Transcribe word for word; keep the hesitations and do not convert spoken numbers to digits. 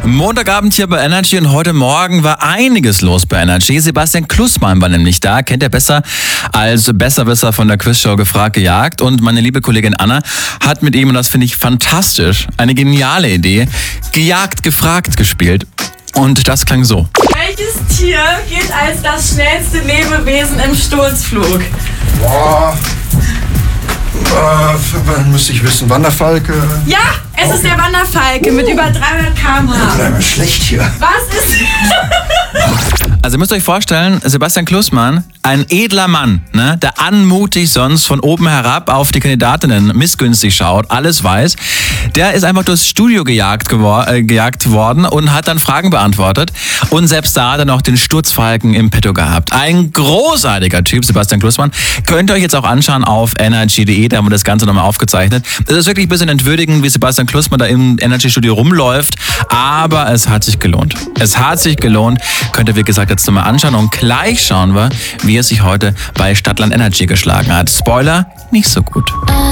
Montagabend hier bei Energy und heute Morgen war einiges los bei Energy. Sebastian Klussmann war nämlich da, kennt er besser als Besserwisser von der Quizshow Gefragt gejagt. Und meine liebe Kollegin Anna hat mit ihm, und das finde ich fantastisch, eine geniale Idee, Gejagt gefragt gespielt. Und das klang so. Welches Tier gilt als das schnellste Lebewesen im Sturzflug? Boah. Äh, müsste ich wissen, Wanderfalke? Ja, es ist der Wanderfalke mit über dreihundert Kilometer pro Stunde. Bleib mal schlecht hier. Was ist... Also ihr müsst euch vorstellen, Sebastian Klussmann, ein edler Mann, ne, der anmutig sonst von oben herab auf die Kandidatinnen missgünstig schaut, alles weiß, der ist einfach durchs Studio gejagt, gewor- äh, gejagt worden und hat dann Fragen beantwortet. Und selbst da hat er noch den Sturzfalken im Petto gehabt. Ein großartiger Typ, Sebastian Klussmann. Könnt ihr euch jetzt auch anschauen auf energy punkt de, da haben wir das Ganze nochmal aufgezeichnet. Es ist wirklich ein bisschen entwürdigend, wie Sebastian Klussmann da im Energy-Studio rumläuft, aber es hat sich gelohnt. Es hat sich gelohnt, könnt ihr wie gesagt jetzt nochmal anschauen und gleich schauen wir, wie er sich heute bei Stadtland Energy geschlagen hat. Spoiler, nicht so gut.